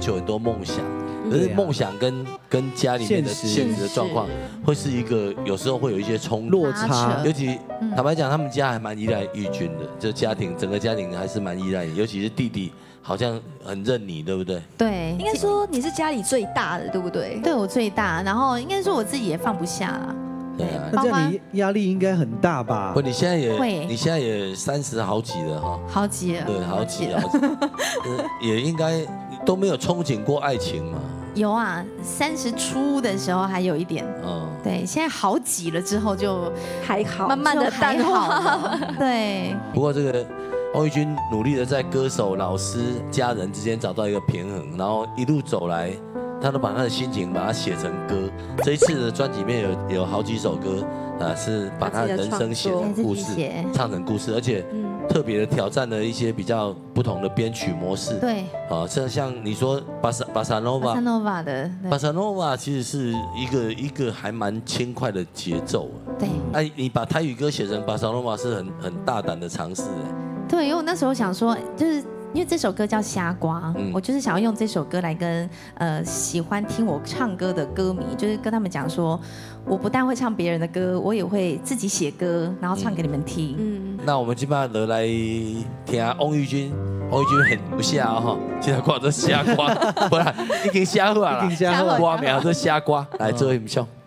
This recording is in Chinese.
求很多梦想，可是梦想跟家里面的现实的状况，会是一个有时候会有一些冲突落差。 尤其坦白讲，他们家还蛮依赖玉君的，就整个家庭还是蛮依赖你，尤其是弟弟好像很认你，对不对？ 对， 应该说你是家里最大的，对不对？ 对我最大，然后应该说我自己也放不下啦。 对啊， 那这样你压力应该很大吧？ 不，你现在也30好几了哈， 好几了， 对，好几，也应该都没有憧憬过爱情嘛。 有啊，30出的时候还有一点，对，现在好几了之后就还好， 慢慢的淡化了，对。 不过这个翁玉君努力的在歌手、老师、家人之间找到一个平衡，然后一路走来，他都把他的心情把它写成歌。这一次的专辑里面有好几首歌是把他的人生写成故事，唱成故事，而且特别的挑战了一些比较不同的编曲模式。 对， 像你说巴萨诺瓦的巴萨诺瓦其实是一个还蛮轻快的节奏。 对， 哎，你把台语歌写成巴萨诺瓦是很大胆的尝试。 对，因为我那时候想说，就是因为这首歌叫《虾瓜》，我就是想要用这首歌来跟喜欢听我唱歌的歌迷，就是跟他们讲说，我不但会唱别人的歌，我也会自己写歌，然后唱给你们听。 那我们今晚来听翁玉君很不下哈，现在挂着虾瓜，不然已经虾好了， 已经虾好了， 瓜苗做虾瓜，来做一首。